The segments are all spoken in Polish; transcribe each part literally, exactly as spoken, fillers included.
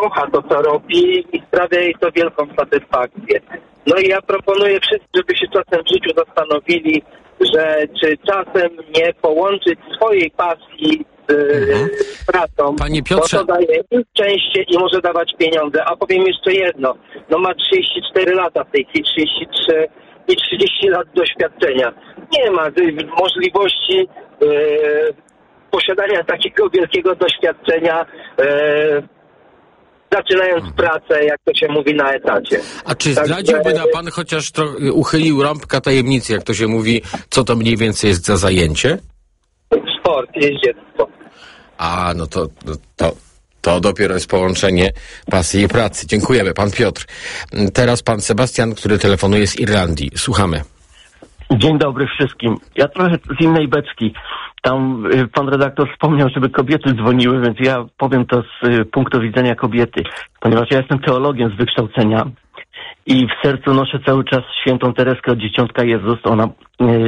kocha to, co robi i sprawia jej to wielką satysfakcję. No i ja proponuję wszystkim, żeby się czasem w życiu zastanowili, że czy czasem nie połączyć swojej pasji z mhm. pracą, Panie Piotrze, bo to daje im szczęście i może dawać pieniądze. A powiem jeszcze jedno, no ma trzydzieści cztery lata w tej chwili, trzydzieści trzy i trzydzieści lat doświadczenia. Nie ma możliwości e, posiadania takiego wielkiego doświadczenia, e, zaczynając mhm. pracę, jak to się mówi, na etacie. A czy tak, zdradziłby że... nam pan chociaż trochę, uchylił rąbka tajemnicy, jak to się mówi, co to mniej więcej jest za zajęcie? Sport, jeździectwo. A, no to, to, to dopiero jest połączenie pasji i pracy. Dziękujemy, pan Piotr. Teraz pan Sebastian, który telefonuje z Irlandii. Słuchamy. Dzień dobry wszystkim. Ja trochę z innej beczki. Tam y, pan redaktor wspomniał, żeby kobiety dzwoniły, więc ja powiem to z y, punktu widzenia kobiety. Ponieważ ja jestem teologiem z wykształcenia i w sercu noszę cały czas świętą Tereskę od Dzieciątka Jezus. Ona y,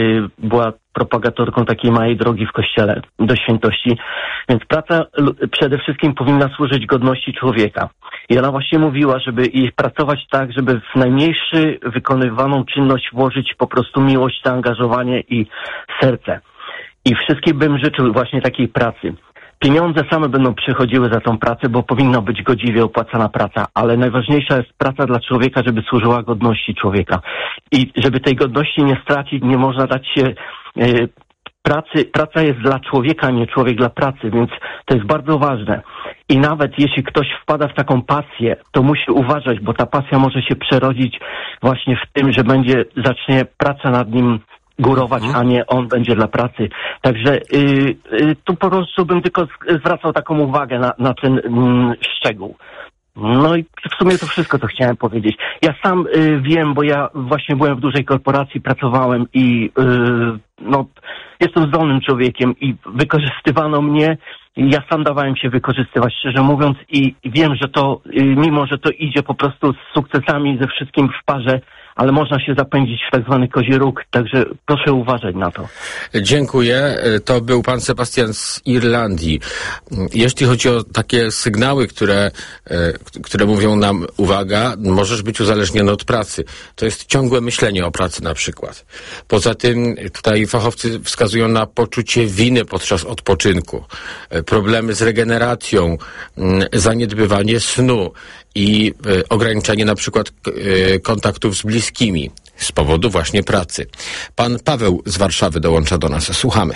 była propagatorką takiej małej drogi w Kościele do świętości. Więc praca l- przede wszystkim powinna służyć godności człowieka. I ona właśnie mówiła, żeby i pracować tak, żeby w najmniejszy wykonywaną czynność włożyć po prostu miłość, zaangażowanie i serce. I wszystkim bym życzył właśnie takiej pracy. Pieniądze same będą przychodziły za tą pracę, bo powinna być godziwie opłacana praca, ale najważniejsza jest praca dla człowieka, żeby służyła godności człowieka. I żeby tej godności nie stracić, nie można dać się... Yy, pracy, praca jest dla człowieka, a nie człowiek dla pracy, więc to jest bardzo ważne. I nawet jeśli ktoś wpada w taką pasję, to musi uważać, bo ta pasja może się przerodzić właśnie w tym, że będzie, zacznie praca nad nim górować, a nie on będzie dla pracy. Także yy, yy, tu po prostu bym tylko zwracał taką uwagę na, na ten yy, szczegół. No i w sumie to wszystko, co chciałem powiedzieć. Ja sam y, wiem, bo ja właśnie byłem w dużej korporacji, pracowałem i y, no, jestem zdolnym człowiekiem i wykorzystywano mnie. Ja sam dawałem się wykorzystywać, szczerze mówiąc, i wiem, że to, y, mimo że to idzie po prostu z sukcesami, ze wszystkim w parze, ale można się zapędzić w tak zwany kozi róg, także proszę uważać na to. Dziękuję. To był pan Sebastian z Irlandii. Jeśli chodzi o takie sygnały, które, które mówią nam, uwaga, możesz być uzależniony od pracy. To jest ciągłe myślenie o pracy na przykład. Poza tym tutaj fachowcy wskazują na poczucie winy podczas odpoczynku, problemy z regeneracją, zaniedbywanie snu i y, ograniczenie na przykład y, kontaktów z bliskimi z powodu właśnie pracy. Pan Paweł z Warszawy dołącza do nas. Słuchamy.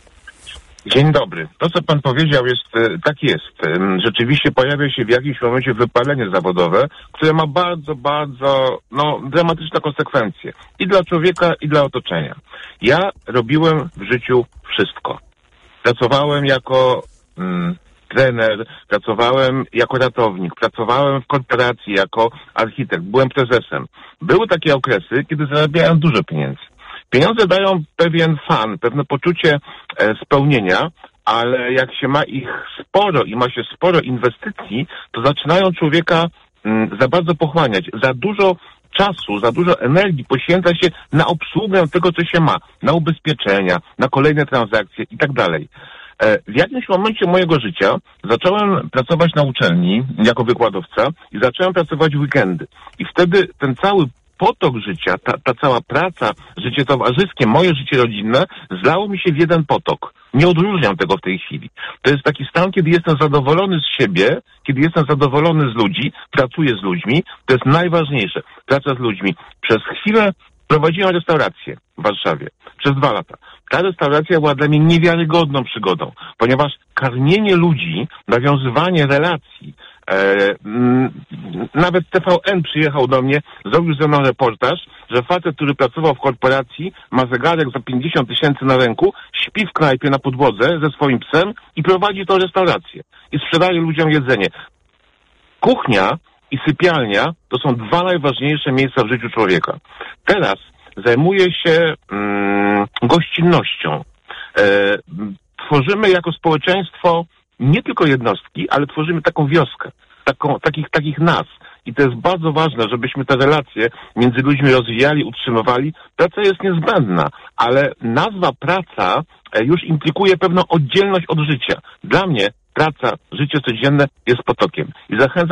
Dzień dobry. To, co pan powiedział, jest, tak jest. Rzeczywiście pojawia się w jakimś momencie wypalenie zawodowe, które ma bardzo, bardzo, no, dramatyczne konsekwencje. I dla człowieka, i dla otoczenia. Ja robiłem w życiu wszystko. Pracowałem jako... Mm, trener, pracowałem jako ratownik, pracowałem w korporacji jako architekt, byłem prezesem. Były takie okresy, kiedy zarabiałem dużo pieniędzy. Pieniądze dają pewien fan, pewne poczucie e, spełnienia, ale jak się ma ich sporo i ma się sporo inwestycji, to zaczynają człowieka m, za bardzo pochłaniać. Za dużo czasu, za dużo energii poświęca się na obsługę tego, co się ma, na ubezpieczenia, na kolejne transakcje i tak dalej. W jakimś momencie mojego życia zacząłem pracować na uczelni jako wykładowca i zacząłem pracować w weekendy. I wtedy ten cały potok życia, ta, ta cała praca, życie towarzyskie, moje życie rodzinne zlało mi się w jeden potok. Nie odróżniam tego w tej chwili. To jest taki stan, kiedy jestem zadowolony z siebie, kiedy jestem zadowolony z ludzi, pracuję z ludźmi. To jest najważniejsze. Praca z ludźmi. Przez chwilę prowadziłem restaurację w Warszawie. Przez dwa lata. Ta restauracja była dla mnie niewiarygodną przygodą, ponieważ karmienie ludzi, nawiązywanie relacji, e, m, nawet T V N przyjechał do mnie, zrobił ze mną reportaż, że facet, który pracował w korporacji, ma zegarek za pięćdziesiąt tysięcy na ręku, śpi w knajpie na podłodze ze swoim psem i prowadzi tą restaurację. I sprzedaje ludziom jedzenie. Kuchnia i sypialnia to są dwa najważniejsze miejsca w życiu człowieka. Teraz zajmuję się mm, gościnnością. E, tworzymy jako społeczeństwo nie tylko jednostki, ale tworzymy taką wioskę, taką, takich, takich nas. I to jest bardzo ważne, żebyśmy te relacje między ludźmi rozwijali, utrzymywali. Praca jest niezbędna, ale nazwa praca już implikuje pewną oddzielność od życia. Dla mnie praca, życie codzienne jest potokiem. I zachęcam